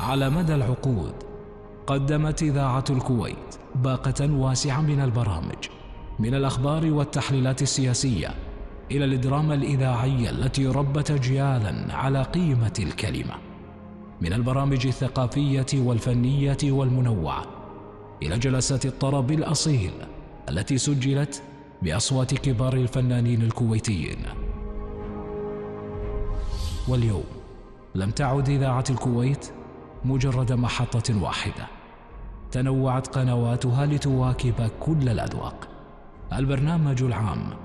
على مدى العقود قدمت إذاعة الكويت باقة واسعة من البرامج، من الأخبار والتحليلات السياسية إلى الدراما الإذاعية التي ربت أجيالاً على قيمة الكلمة، من البرامج الثقافية والفنية والمنوعة إلى جلسات الطرب الأصيل التي سجلت بأصوات كبار الفنانين الكويتيين. واليوم لم تعد إذاعة الكويت مجرد محطة واحدة، تنوعت قنواتها لتواكب كل الأذواق. البرنامج العام